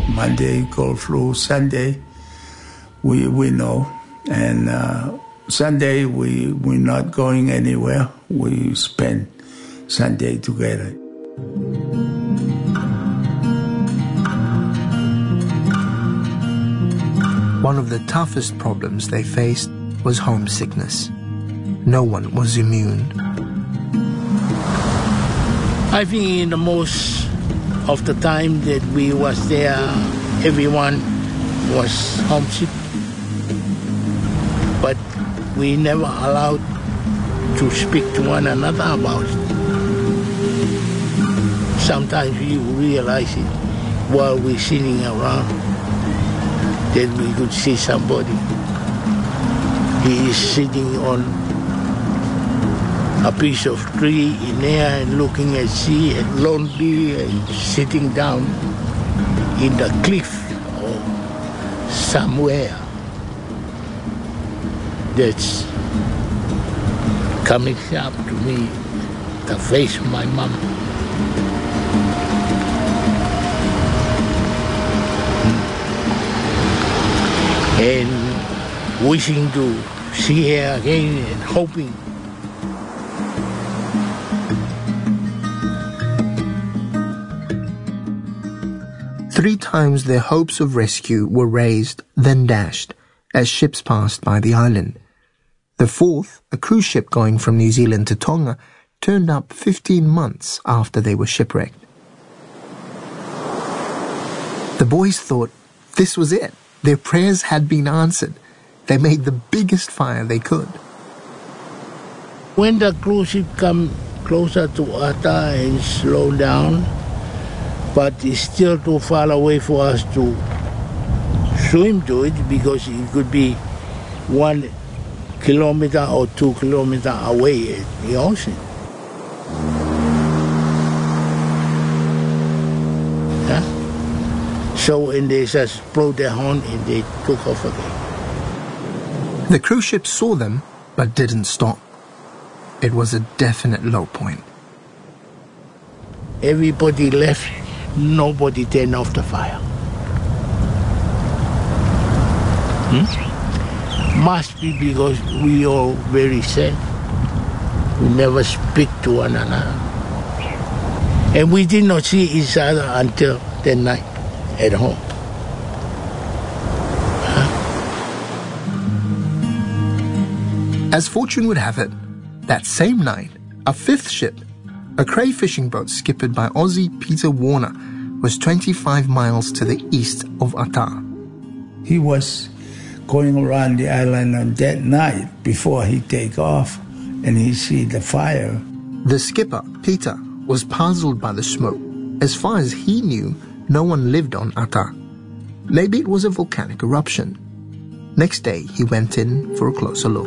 Monday go through Sunday, we know. And Sunday, we're not going anywhere. We spend Sunday together. One of the toughest problems they faced was homesickness. No one was immune. I think in the most of the time that we was there, everyone was homesick. But we never allowed to speak to one another about it. Sometimes we realize it while we're sitting around, that we could see somebody. He is sitting on a piece of tree in there and looking at sea and lonely and sitting down in the cliff or somewhere. That's coming up to me, the face of my mom. And wishing to see her again and hoping. Three times their hopes of rescue were raised, then dashed, as ships passed by the island. The fourth, a cruise ship going from New Zealand to Tonga, turned up 15 months after they were shipwrecked. The boys thought this was it. Their prayers had been answered. They made the biggest fire they could. When the cruise ship come closer to Ata and slow down, but it's still too far away for us to swim to it because it could be 1 kilometer or 2 kilometers away at the ocean. So, and they just blew their horn and they took off again. The cruise ship saw them, but didn't stop. It was a definite low point. Everybody left, nobody turned off the fire. Must be because we all very sad. We never speak to one another. And we did not see each other until that night at home. As fortune would have it, that same night, a fifth ship, a crayfishing boat skippered by Aussie Peter Warner, was 25 miles to the east of Ata. He was going around the island on that night before he take off, and he see the fire. The skipper, Peter, was puzzled by the smoke. As far as he knew, no one lived on Ata. Maybe it was a volcanic eruption. Next day, he went in for a closer look.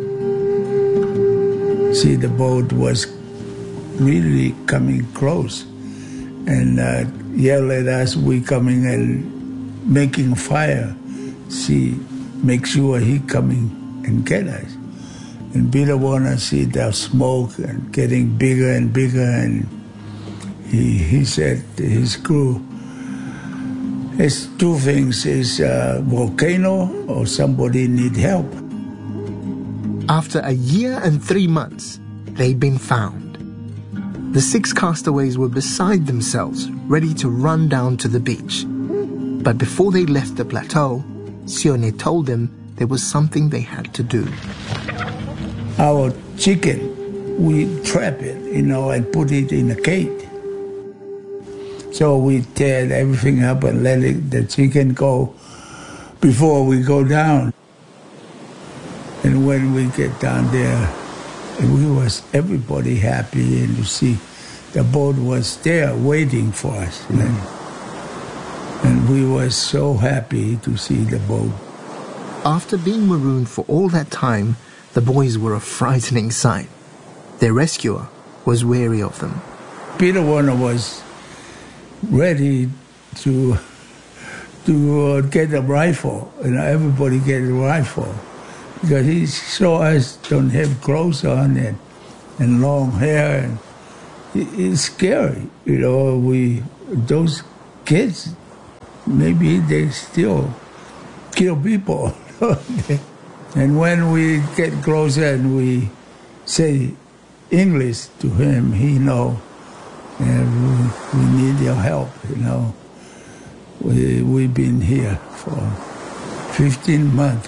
See, the boat was really coming close and yelled at us, we coming and making a fire. See, make sure he coming and get us. And Peter Warner see the smoke and getting bigger and bigger, and he said to his crew, it's two things, is a volcano or somebody need help. After a year and 3 months, they'd been found. The 6 castaways were beside themselves, ready to run down to the beach. But before they left the plateau, Sione told them there was something they had to do. Our chicken, we trap it, and put it in a cage. So we tear everything up and let the chicken go before we go down. And when we get down there, everybody happy, and you see the boat was there waiting for us. And we were so happy to see the boat. After being marooned for all that time, the boys were a frightening sight. Their rescuer was wary of them. Peter Warner was ready to get a rifle, and everybody get a rifle, because he saw us don't have clothes on and long hair, and it's scary. Those kids maybe they still kill people. And when we get closer and we say English to him, he know we need your help, We've been here for 15 months.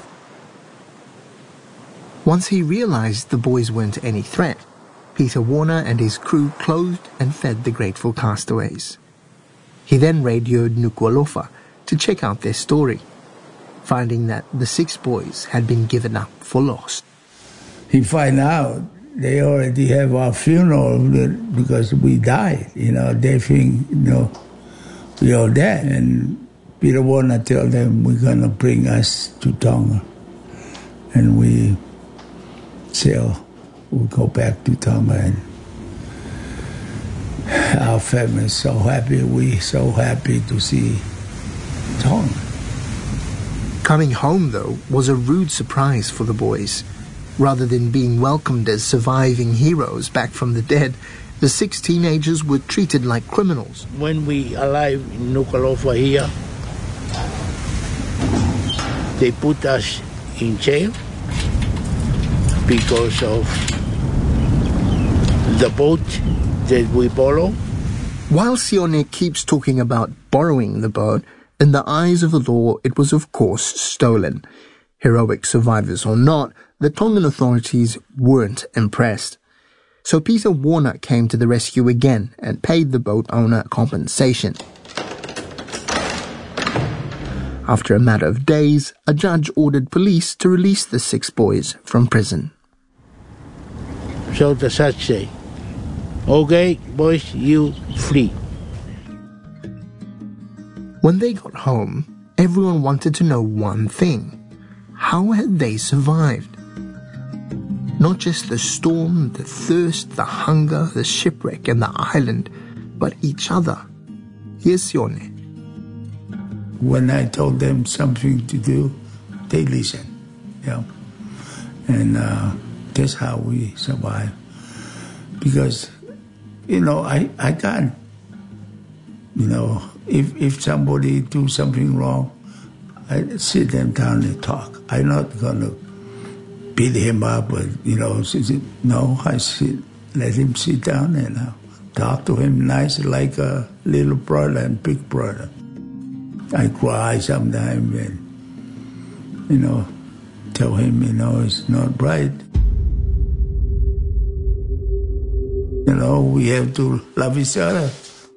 Once he realized the boys weren't any threat, Peter Warner and his crew clothed and fed the grateful castaways. He then radioed Nuku'alofa to check out their story, finding that the 6 boys had been given up for lost. He find out they already have our funeral because we died. They think, we all dead. And Peter Warner tell them we're going to bring us to Tonga. And we go back to Tonga. And our family is so happy. We're so happy to see Tonga. Coming home, though, was a rude surprise for the boys. Rather than being welcomed as surviving heroes back from the dead, the 6 teenagers were treated like criminals. When we arrived in Nuku'alofa here, they put us in jail because of the boat that we borrowed. While Sione keeps talking about borrowing the boat, in the eyes of the law, it was of course stolen. Heroic survivors or not, the Tongan authorities weren't impressed. So Peter Warner came to the rescue again and paid the boat owner compensation. After a matter of days, a judge ordered police to release the 6 boys from prison. So the judge said, "Okay, boys, you free." When they got home, everyone wanted to know one thing. How had they survived? Not just the storm, the thirst, the hunger, the shipwreck and the island, but each other. Here's Sione. When I told them something to do, they listen. And that's how we survive. Because, I can't, if somebody do something wrong, I sit them down and talk. I'm not going to beat him up, but, no, I let him sit down and talk to him nice like a little brother and big brother. I cry sometimes and, tell him, it's not right. We have to love each other.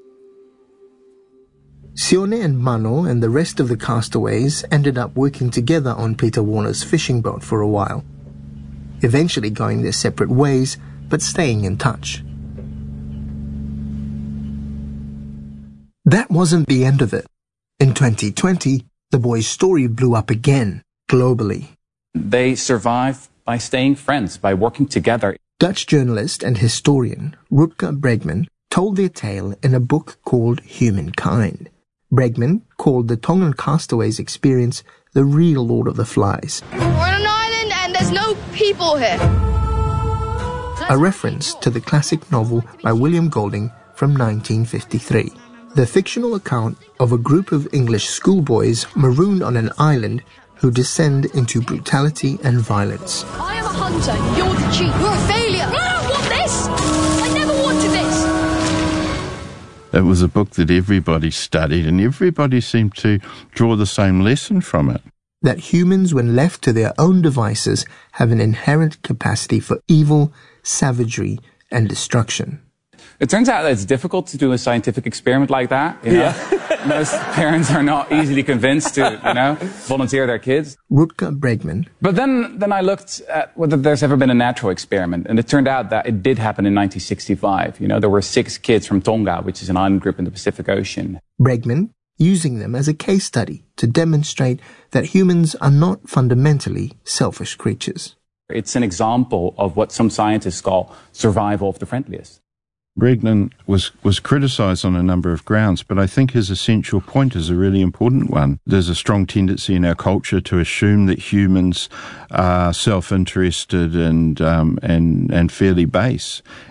Sione and Mano and the rest of the castaways ended up working together on Peter Warner's fishing boat for a while, eventually going their separate ways, but staying in touch. That wasn't the end of it. In 2020, the boys' story blew up again, globally. They survive by staying friends, by working together. Dutch journalist and historian Rutger Bregman told their tale in a book called Humankind. Bregman called the Tongan castaways' experience the real Lord of the Flies. We're on an island and there's no people here. A reference to the classic novel by William Golding from 1953. The fictional account of a group of English schoolboys marooned on an island who descend into brutality and violence. I am a hunter, you're the chief. You're a failure. I don't want this. I never wanted this. It was a book that everybody studied and everybody seemed to draw the same lesson from it. That humans, when left to their own devices, have an inherent capacity for evil, savagery, and destruction. It turns out that it's difficult to do a scientific experiment like that. Most parents are not easily convinced to, volunteer their kids. Rutger Bregman. But then I looked at whether there's ever been a natural experiment, and it turned out that it did happen in 1965. There were 6 kids from Tonga, which is an island group in the Pacific Ocean. Bregman using them as a case study to demonstrate that humans are not fundamentally selfish creatures. It's an example of what some scientists call survival of the friendliest. Bregman was criticised on a number of grounds, but I think his essential point is a really important one. There's a strong tendency in our culture to assume that humans are self-interested and fairly base.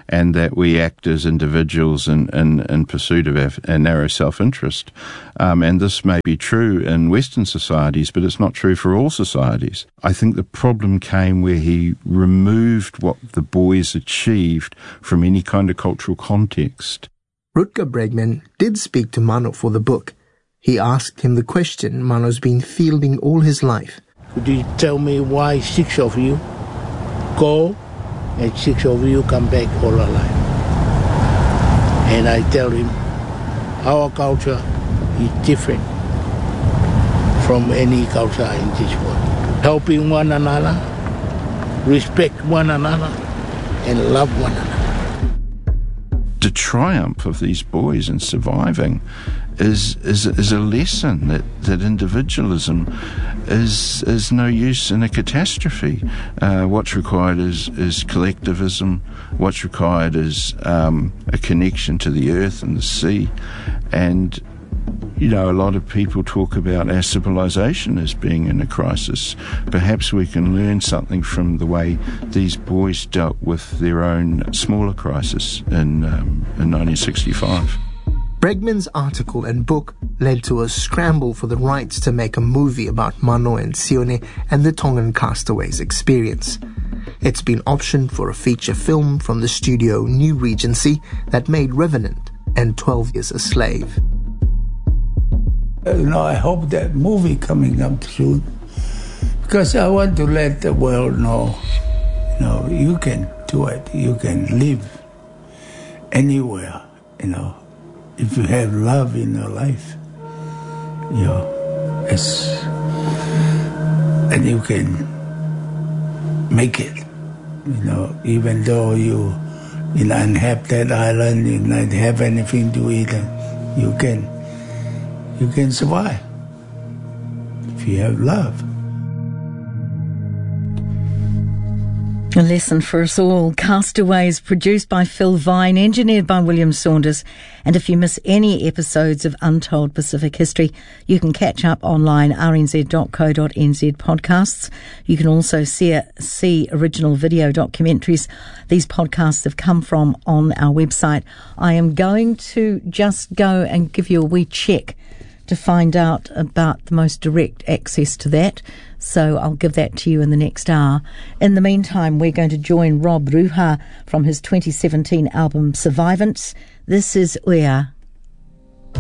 and that we act as individuals in pursuit of our narrow self-interest. And this may be true in Western societies, but it's not true for all societies. I think the problem came where he removed what the boys achieved from any kind of cultural context. Rutger Bregman did speak to Mano for the book. He asked him the question Mano's been fielding all his life. Could you tell me why 6 of you go and 6 of you come back all alive? And I tell him, our culture is different from any culture in this world. Helping one another, respect one another, and love one another. The triumph of these boys in surviving is a lesson that individualism is no use in a catastrophe. What's required is collectivism. What's required is a connection to the earth and the sea. And, you know, a lot of people talk about our civilization as being in a crisis. Perhaps we can learn something from the way these boys dealt with their own smaller crisis in 1965. Bregman's article and book led to a scramble for the rights to make a movie about Mano and Sione and the Tongan castaways' experience. It's been optioned for a feature film from the studio New Regency that made Revenant and 12 Years a Slave. I hope that movie coming up soon, because I want to let the world know, you can do it. You can live anywhere, if you have love in your life, and you can make it, even though you inhabit that island, you not have anything to eat, you can survive if you have love. A lesson for us all. Castaways, produced by Phil Vine, engineered by William Saunders. And if you miss any episodes of Untold Pacific History, you can catch up online, rnz.co.nz podcasts. You can also see original video documentaries these podcasts have come from on our website. I am going to just go and give you a wee check to find out about the most direct access to that. So I'll give that to you in the next hour. In the meantime, we're going to join Rob Ruha from his 2017 album Survivance. This is Uea.